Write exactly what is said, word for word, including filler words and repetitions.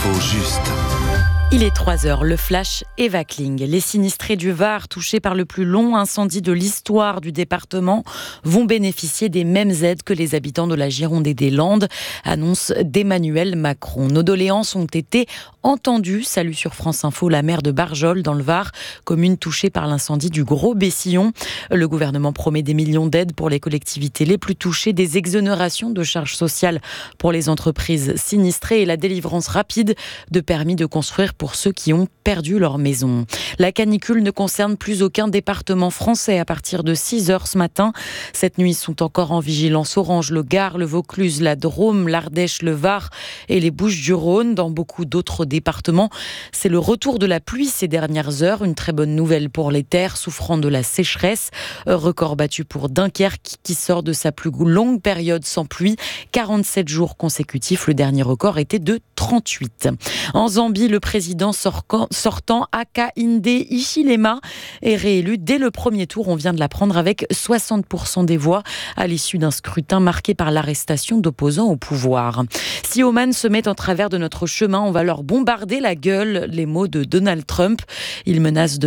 L'info juste. Il est trois heures, le flash Eva Kling. Les sinistrés du Var, touchés par le plus long incendie de l'histoire du département, vont bénéficier des mêmes aides que les habitants de la Gironde et des Landes, annonce d'Emmanuel Macron. Nos doléances ont été entendues. Salut sur France Info, la maire de Barjol, dans le Var, commune touchée par l'incendie du Gros Bessillon. Le gouvernement promet des millions d'aides pour les collectivités les plus touchées, des exonérations de charges sociales pour les entreprises sinistrées et la délivrance rapide de permis de construire pour ceux qui ont perdu leur maison. La canicule ne concerne plus aucun département français à partir de six heures ce matin. Cette nuit sont encore en vigilance orange le Gard, le Vaucluse, la Drôme, l'Ardèche, le Var et les Bouches-du-Rhône. Dans beaucoup d'autres départements, c'est le retour de la pluie ces dernières heures. Une très bonne nouvelle pour les terres souffrant de la sécheresse. Record battu pour Dunkerque qui sort de sa plus longue période sans pluie. quarante-sept jours consécutifs. Le dernier record était de trente-huit. En Zambie, le président sortant Hakainde Hichilema est réélu dès le premier tour. On vient de l'apprendre avec soixante pour cent des voix à l'issue d'un scrutin marqué par l'arrestation d'opposants au pouvoir. Si Oman se met en travers de notre chemin, on va leur bombarder la gueule. Les mots de Donald Trump. Il menace de